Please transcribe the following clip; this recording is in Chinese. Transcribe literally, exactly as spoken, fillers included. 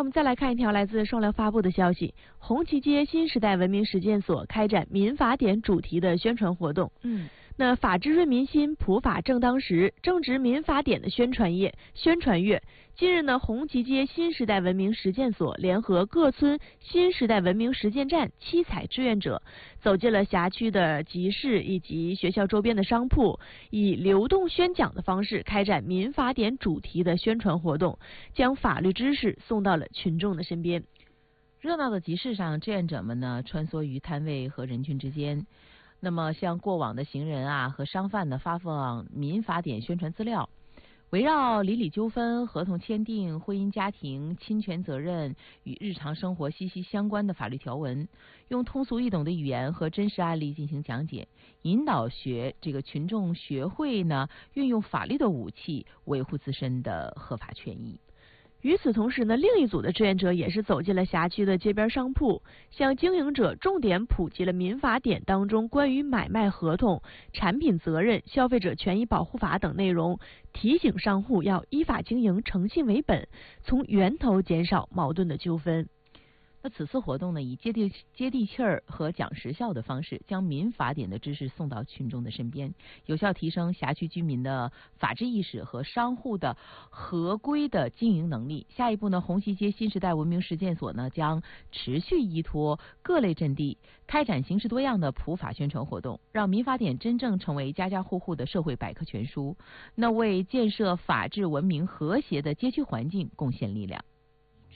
我们再来看一条来自双联发布的消息：红旗街新时代文明实践所开展民法典主题的宣传活动。 嗯。 那法治润民心，普法正当时，正值民法典的宣传夜、宣传月。近日呢，红旗街新时代文明实践所联合各村新时代文明实践站七彩志愿者，走进了辖区的集市以及学校周边的商铺，以流动宣讲的方式开展民法典主题的宣传活动，将法律知识送到了群众的身边。 热闹的集市上，志愿者们呢穿梭于摊位和人群之间。那么向过往的行人啊和商贩呢发放民法典宣传资料，围绕邻里纠纷、合同签订、婚姻家庭、侵权责任与日常生活息息相关的法律条文，用通俗易懂的语言和真实案例进行讲解，引导学这个群众学会呢运用法律的武器维护自身的合法权益。 与此同时呢，另一组的志愿者也是走进了辖区的街边商铺，向经营者重点普及了民法典当中关于买卖合同、产品责任、消费者权益保护法等内容，提醒商户要依法经营，诚信为本，从源头减少矛盾的纠纷。 那此次活动呢，以接地接地气儿和讲实效的方式，将民法典的知识送到群众的身边，有效提升辖区居民的法治意识和商户的合规的经营能力。下一步呢，红旗街新时代文明实践所呢将持续依托各类阵地，开展形式多样的普法宣传活动，让民法典真正成为家家户户的社会百科全书，那为建设法治文明和谐的街区环境贡献力量。